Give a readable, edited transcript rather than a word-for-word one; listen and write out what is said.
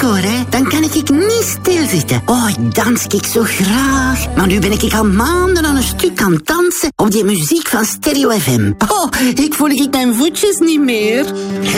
hoor, hè, dan kan ik niet stilzitten. Oh, ik dans ik zo graag. Maar nu ben ik al maanden aan een stuk aan het dansen op die muziek van Stereo FM. Oh, ik voel mijn voetjes niet meer.